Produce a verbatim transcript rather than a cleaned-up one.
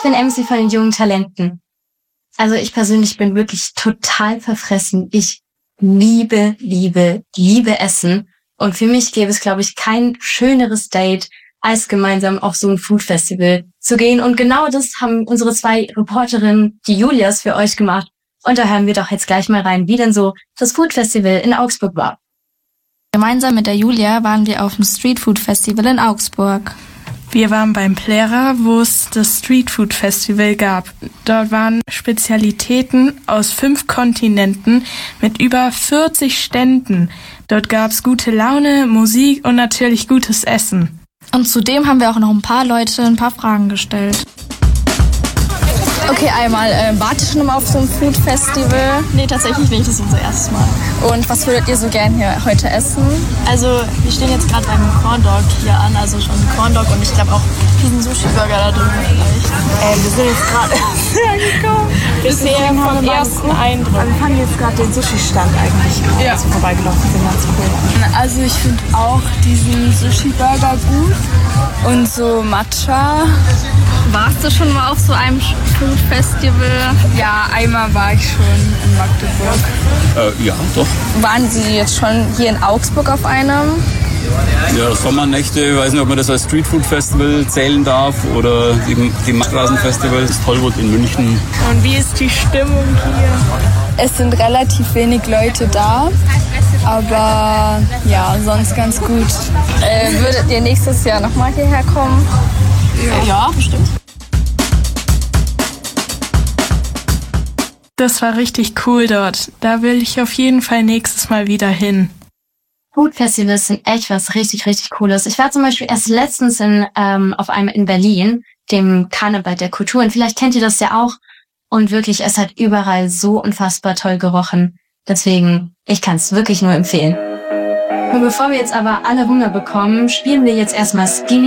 bin M C von den jungen Talenten. Also ich persönlich bin wirklich total verfressen. Ich liebe, liebe, liebe Essen. Und für mich gäbe es, glaube ich, kein schöneres Date, als gemeinsam auf so ein Food-Festival zu gehen. Und genau das haben unsere zwei Reporterinnen, die Julias, für euch gemacht. Und da hören wir doch jetzt gleich mal rein, wie denn so das Food-Festival in Augsburg war. Gemeinsam mit der Julia waren wir auf dem Streetfood-Festival in Augsburg. Wir waren beim Plera, wo es das Streetfood-Festival gab. Dort waren Spezialitäten aus fünf Kontinenten mit über vierzig Ständen. Dort gab es gute Laune, Musik und natürlich gutes Essen. Und zudem haben wir auch noch ein paar Leute ein paar Fragen gestellt. Okay, einmal, äh, wart ihr schon mal auf so einem Food-Festival? Nee, tatsächlich nicht, das ist unser erstes Mal. Und was würdet ihr so gern hier heute essen? Also, wir stehen jetzt gerade beim Corn Dog hier an, also schon Corn Dog und ich glaube auch diesen Sushi-Burger da drüben vielleicht. Äh, wir sind jetzt gerade hergekommen. Bisher vom ersten Eindruck. Also wir fanden jetzt gerade den Sushi-Stand eigentlich, ja, als wir vorbeigelaufen sind, ganz cool. Also ich finde auch diesen Sushi-Burger gut und so Matcha. Warst du schon mal auf so einem Food-Festival? Ja, einmal war ich schon in Magdeburg. Äh, ja, doch. Waren Sie jetzt schon hier in Augsburg auf einem? Ja, Sommernächte, ich weiß nicht, ob man das als Streetfood-Festival zählen darf oder die, die Straßenfestival, das Tollwood in München. Und wie ist die Stimmung hier? Es sind relativ wenig Leute da, aber ja, sonst ganz gut. Äh, würdet ihr nächstes Jahr nochmal hierher kommen? Ja, ja, bestimmt. Das war richtig cool dort. Da will ich auf jeden Fall nächstes Mal wieder hin. Food-Festivals sind echt was richtig, richtig Cooles. Ich war zum Beispiel erst letztens in, ähm, auf einem in Berlin, dem Karneval der Kulturen. Vielleicht kennt ihr das ja auch. Und wirklich, es hat überall so unfassbar toll gerochen. Deswegen, ich kann es wirklich nur empfehlen. Und bevor wir jetzt aber alle Hunger bekommen, spielen wir jetzt erstmal Skinny